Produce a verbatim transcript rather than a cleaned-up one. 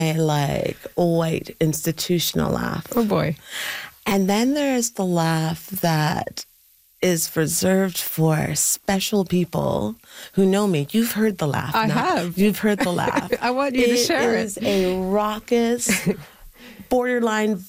like white institutional laugh. Oh boy. And then there's the laugh that is reserved for special people who know me. You've heard the laugh. I now. have. You've heard the laugh. I want you to share it. It is a raucous, borderline